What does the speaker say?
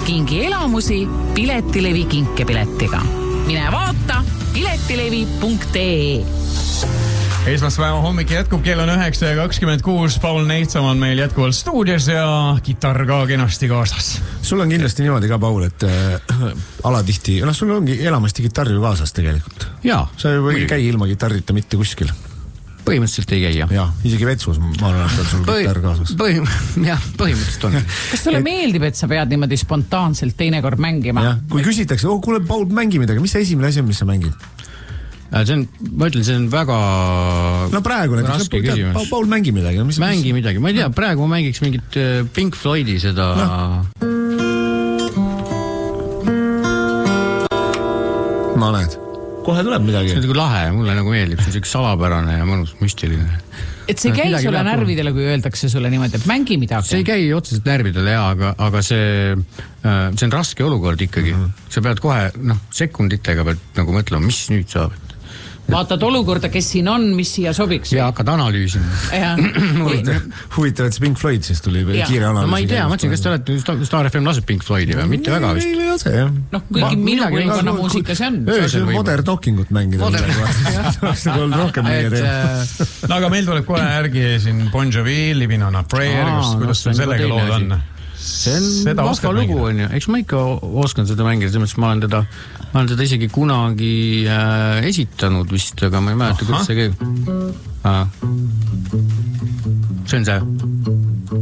Kingi elamusi Piletilevi kinkepiletiga. Mine vaata piletilevi.ee. Esmaspäeva hommik jätkub, kell on 9:26. Paul Neitsam on meil jätkuvalt stuudios ja kitarr ka kenasti kaasas. Sul on kindlasti niimoodi ka, Paul, et alatihti, sul ongi elamasti kitarri ju kaasas tegelikult. Jaa. Sa ei käi ilma kitarrita mitte kuskil. Põhimõtteliselt ei käi, jah. Jaa, isegi vetsus, ma arvan, et sul kitarr kaasas. Põhimõtteliselt on. Kas sulle meeldib, et sa pead niimoodi spontaanselt teinekord mängima? Ja, kui küsitakse, kuule, Paul, mängi midagi, mis see esimene asi on, mis sa mängid? Ma ütlen, see on väga praegu raske küsimus. Paul, mängi midagi. Mängi midagi. Ma ei tea, praegu ma mängiks mingit Pink Floydi seda... Ma näed. Kohe tuleb midagi. See on lahe, mulle nagu meeldib. See on üks salapärane ja mõnus, müstiline. Et see käi sulle närvidele, kui öeldakse sulle niimoodi, et mängi midagi? See ei käi otseselt närvidele, aga see on raske olukord ikkagi. Sa pead kohe, sekunditega pead nagu mõtlema, mis nüüd saab. Vaatad olukorda, kes siin on, mis siia sobiks. Ja hakkad analüüsima. Huvitav, et see Pink Floyd siis tuli kiire analüüsi. Ma ei tea, mõtlesin, kas te olete Star FM laseb Pink Floydi või? Mitte väga vist. Ei lase, jah. Kuigi minu põlvkonna muusika see on. See on Modern Talkingut mängida. See on rohkem meie teema. Aga meil tuleb kohe järgi siin Bon Jovi, Living on a Prayer, kuidas sul sellega lood on? See on vahva lugu, on ju. Eks ma ikka oskan seda mängida, selles mõttes ma olen teda isegi kunagi esitanud vist, aga ma ei mäleta, kuidas see käib. See on see.